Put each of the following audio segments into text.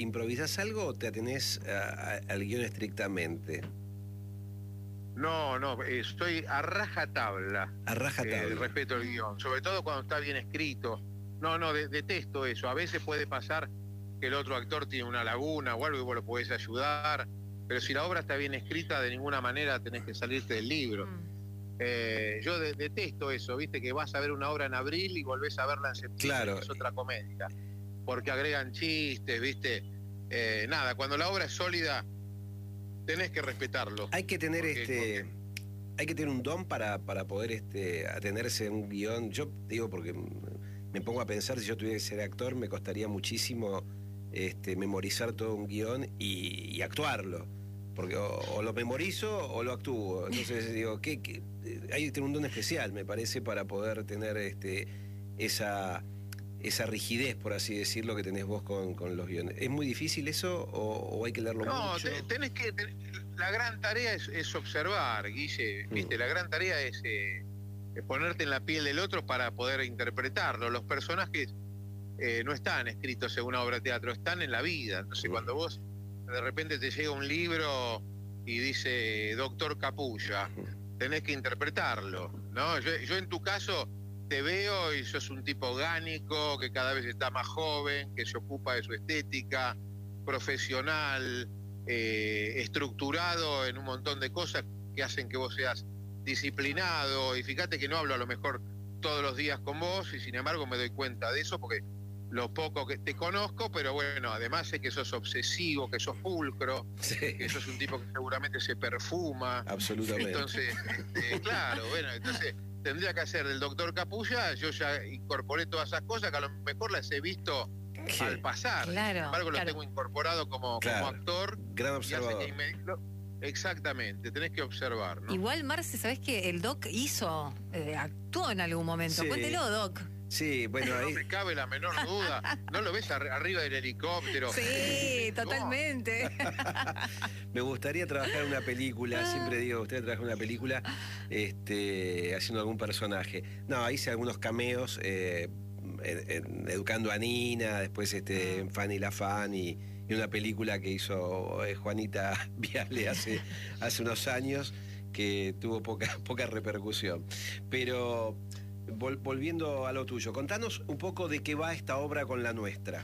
¿Improvisás algo o te atenés al guión estrictamente? No, estoy a rajatabla. A rajatabla. Respeto el guión, sobre todo cuando está bien escrito. Detesto eso. A veces puede pasar que el otro actor tiene una laguna o algo y vos lo podés ayudar, pero si la obra está bien escrita, de ninguna manera tenés que salirte del libro. Yo detesto eso, viste, que vas a ver una obra en abril y volvés a verla en septiembre, claro. Que es otra comedia, porque agregan chistes, viste. Nada, cuando la obra es sólida, tenés que respetarlo. Hay que tener hay que tener un don para poder atenerse a un guión. Yo digo, porque me pongo a pensar, si yo tuviera que ser actor, me costaría muchísimo memorizar todo un guión y actuarlo. Porque o lo memorizo o lo actúo. Entonces digo, hay que tener un don especial, me parece, para poder tener esa rigidez, por así decirlo, que tenés vos con los guiones. ¿Es muy difícil eso o hay que leerlo mucho? No, la gran tarea es observar, Guille. ¿Viste? La gran tarea es ponerte en la piel del otro para poder interpretarlo. Los personajes no están escritos en una obra de teatro, están en la vida. Entonces, cuando vos de repente te llega un libro y dice Doctor Capulla, tenés que interpretarlo, ¿no? Yo en tu caso te veo y sos un tipo orgánico, que cada vez está más joven, que se ocupa de su estética, profesional, estructurado en un montón de cosas que hacen que vos seas disciplinado. Y fíjate que no hablo a lo mejor todos los días con vos, y sin embargo me doy cuenta de eso porque lo poco que te conozco, pero bueno, además sé que sos obsesivo, que sos pulcro, sí, que sos un tipo que seguramente se perfuma. Absolutamente. Entonces, claro, bueno, entonces tendría que hacer del Doctor Capulla. Yo ya incorporé todas esas cosas que a lo mejor las he visto al pasar. Claro, sin embargo, lo tengo incorporado como actor. Gran observador. Exactamente, tenés que observar, ¿no? Igual, Marce, ¿sabés que el Doc actuó en algún momento? Sí. Cuéntelo, Doc. Sí, bueno, no ahí... me cabe la menor duda. ¿No lo ves arriba del helicóptero? Sí, totalmente. Me gustaría trabajar en una película, siempre digo, me gustaría trabajar en una película haciendo algún personaje. No, hice algunos cameos en Educando a Nina, después en Fanny la Fan y una película que hizo Juanita Viale hace unos años, que tuvo poca repercusión. Pero... volviendo a lo tuyo, contanos un poco de qué va esta obra Con la Nuestra.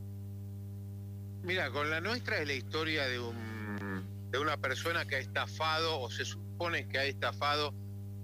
Mira, Con la Nuestra es la historia de una persona que ha estafado, o se supone que ha estafado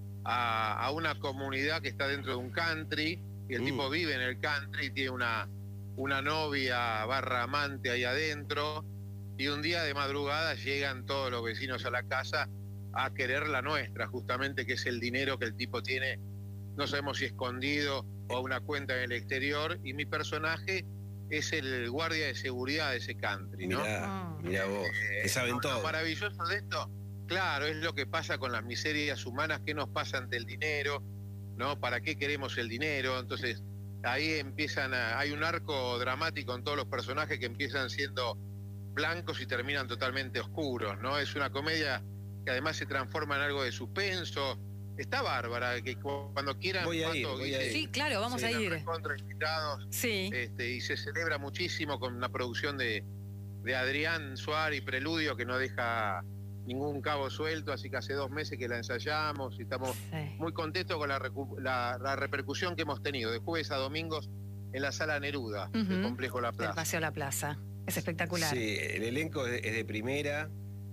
a una comunidad que está dentro de un country, y el tipo vive en el country, tiene una novia / amante ahí adentro, y un día de madrugada llegan todos los vecinos a la casa a querer la nuestra, justamente, que es el dinero que el tipo tiene, no sabemos si escondido o a una cuenta en el exterior, y mi personaje es el guardia de seguridad de ese country, ¿no? Mirá vos, que saben todo. Lo maravilloso de esto, claro, es lo que pasa con las miserias humanas, qué nos pasa ante el dinero, ¿no? ¿Para qué queremos el dinero? Entonces, ahí hay un arco dramático en todos los personajes que empiezan siendo blancos y terminan totalmente oscuros, ¿no? Es una comedia que además se transforma en algo de suspenso. Está bárbara, que cuando quieran... Voy a ir. Sí, claro, vamos a ir. Contra invitados. Sí. Y se celebra muchísimo con una producción de Adrián Suárez y Preludio, que no deja ningún cabo suelto, así que hace 2 meses que la ensayamos y estamos muy contentos con la repercusión que hemos tenido de jueves a domingos en la Sala Neruda, del Complejo La Plaza. El Paseo La Plaza. Es espectacular. Sí, el elenco es de primera.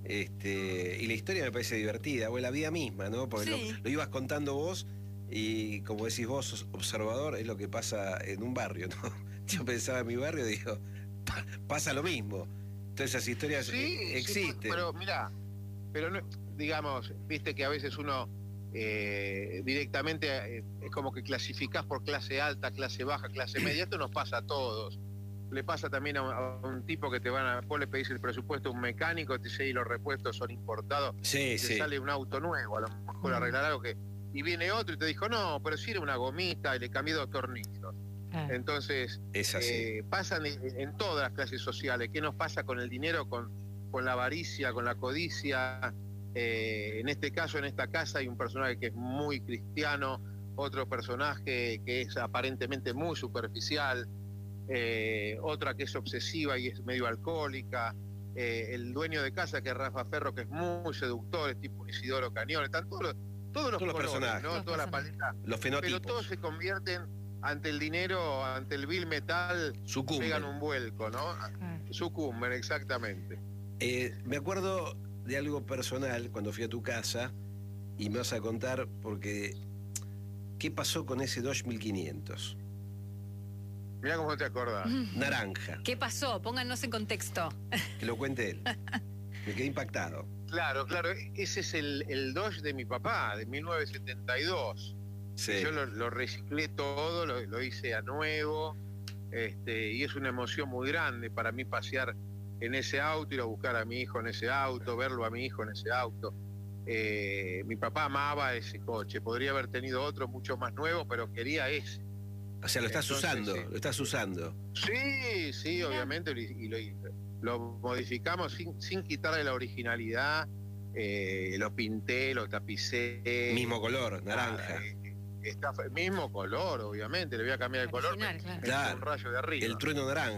Y la historia me parece divertida, o la vida misma, ¿no? Porque lo ibas contando vos, y como decís vos, sos observador, es lo que pasa en un barrio, ¿no? Yo pensaba en mi barrio, digo, pasa lo mismo. Entonces esas historias existen. Sí, pero mirá, no, digamos, viste que a veces uno directamente es como que clasificás por clase alta, clase baja, clase media. Esto nos pasa a todos. Le pasa también a un tipo que vos le pedís el presupuesto a un mecánico, te dice, y los repuestos son importados, te sale un auto nuevo, a lo mejor arreglar algo y viene otro y te dijo, no, pero si era una gomita y le cambié 2 tornillos. Entonces, es así. Pasan en todas las clases sociales. ¿Qué nos pasa con el dinero, con la avaricia, con la codicia? En este caso, en esta casa, hay un personaje que es muy cristiano, otro personaje que es aparentemente muy superficial. otra que es obsesiva y es medio alcohólica, el dueño de casa que es Rafa Ferro, que es muy seductor, es tipo un Isidoro Cañón, están todos los colores, personajes, ¿no? Toda la paleta. los fenotipos. Pero todos se convierten ante el dinero, ante el vil metal, Sucumben. pegan un vuelco, ¿no? Sucumben, exactamente. Me acuerdo de algo personal cuando fui a tu casa y me vas a contar porque ¿qué pasó con ese Dodge 1500? Mirá cómo te acordás. Naranja. ¿Qué pasó? Pónganos en contexto. Que lo cuente él. Me quedé impactado. Claro, ese es el Dodge de mi papá, de 1972. Sí. Yo lo reciclé todo, lo hice a nuevo, y es una emoción muy grande para mí pasear en ese auto, ir a buscar a mi hijo en ese auto, verlo a mi hijo en ese auto. Mi papá amaba ese coche, podría haber tenido otro mucho más nuevo, pero quería ese. O sea, lo estás usando, Sí. lo estás usando. Sí, obviamente, y lo modificamos sin quitarle la originalidad, lo pinté, lo tapicé. Mismo color, naranja. Mismo color, obviamente, le voy a cambiar el color, Original, me claro. un rayo de arriba. El trueno naranja.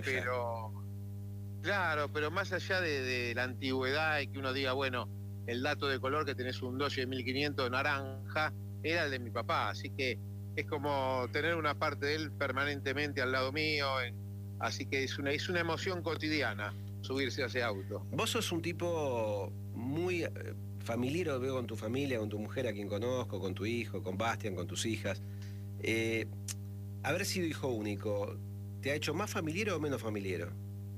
Pero más allá de la antigüedad y que uno diga, bueno, el dato de color que tenés un Dodge de 1500 naranja, era el de mi papá, así que es como tener una parte de él permanentemente al lado mío, así que es una emoción cotidiana subirse a ese auto. Vos sos un tipo muy familiar, veo con tu familia, con tu mujer, a quien conozco, con tu hijo, con Bastian, con tus hijas. Haber sido hijo único, ¿te ha hecho más familiar o menos familiar?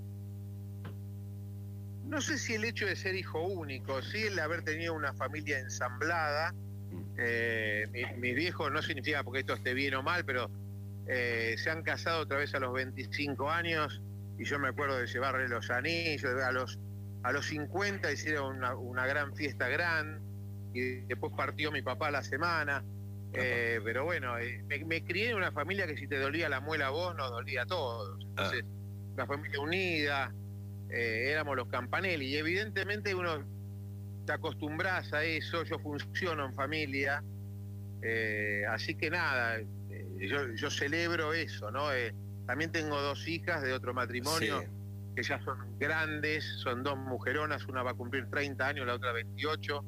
No sé si el hecho de ser hijo único, sí el haber tenido una familia ensamblada. Mis viejos, no significa porque esto esté bien o mal, pero se han casado otra vez a los 25 años y yo me acuerdo de llevarle los anillos, a los 50 hicieron una gran fiesta gran y después partió mi papá a la semana. Pero bueno, me crié en una familia que si te dolía la muela a vos, nos dolía a todos. Entonces, una familia unida, éramos los Campanelli y evidentemente uno te acostumbras a eso, yo funciono en familia, así que nada, yo celebro eso, ¿no? También tengo 2 hijas de otro matrimonio, Sí. que ya son grandes, son 2 mujeronas, una va a cumplir 30 años, la otra 28,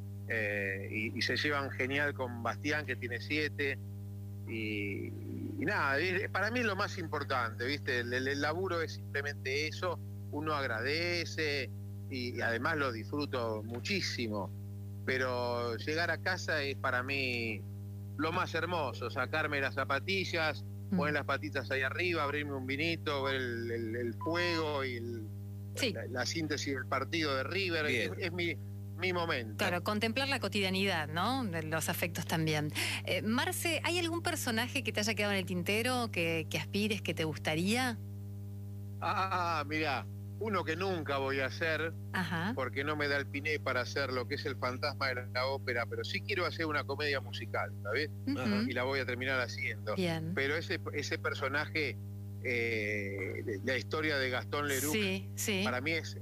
y se llevan genial con Bastián, que tiene 7, y nada, para mí es lo más importante, ¿viste? El laburo es simplemente eso, uno agradece y además lo disfruto muchísimo, pero llegar a casa es para mí lo más hermoso, sacarme las zapatillas, poner las patitas ahí arriba, abrirme un vinito, ver el fuego y Sí. la síntesis del partido de River, es mi momento. Claro, contemplar la cotidianidad, ¿no? De los afectos también. Marce, ¿hay algún personaje que te haya quedado en el tintero, que aspires, que te gustaría? Mirá, uno que nunca voy a hacer, Ajá. porque no me da el piné para hacer lo que es el fantasma de la ópera, pero sí quiero hacer una comedia musical, ¿sabes? Ujú. Y la voy a terminar haciendo. Bien. Pero ese personaje, la historia de Gastón Leroux, Sí. para mí es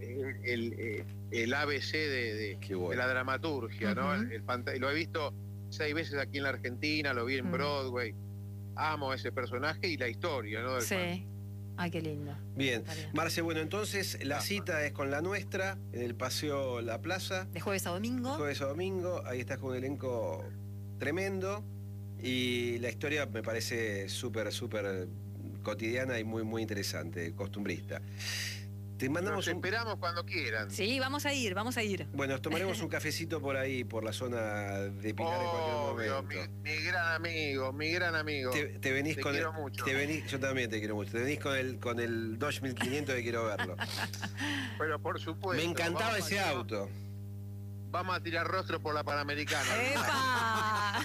el ABC de Qué bueno. la dramaturgia, ¿no? Ujú. Lo he visto 6 veces aquí en la Argentina, lo vi en Broadway. Amo ese personaje y la historia, ¿no? Sí. Ay, qué lindo. Bien. Está bien. Marce, bueno, entonces la cita es con la nuestra, en el Paseo La Plaza, De jueves a domingo. jueves a domingo. Ahí estás con un elenco tremendo. Y la historia me parece súper cotidiana y muy interesante, costumbrista. Te mandamos Nos esperamos cuando quieran. Sí, vamos a ir. Bueno, nos tomaremos un cafecito por ahí, por la zona de Pilar en cualquier Obvio, momento. mi gran amigo. Te venís Te con quiero mucho. yo también te quiero mucho. Te venís con el Dodge 1500 que quiero verlo. Pero por supuesto. Me encantaba vamos ese a- auto. Vamos a tirar rostro por la Panamericana. ¡Epa!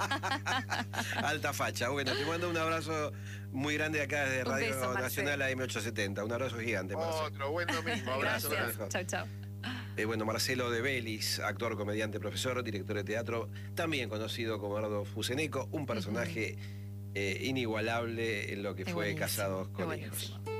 Alta facha. Bueno, te mando un abrazo muy grande acá desde Un Radio beso, Marce. Nacional AM870. Un abrazo gigante, Marce. Otro, buen domingo. Abrazo. Gracias. Chau. Bueno, Marcelo de Belis, actor, comediante, profesor, director de teatro, también conocido como Eduardo Fuseneco, un personaje inigualable en lo que Es fue buenísimo, Casados es con buenísimo. Hijos.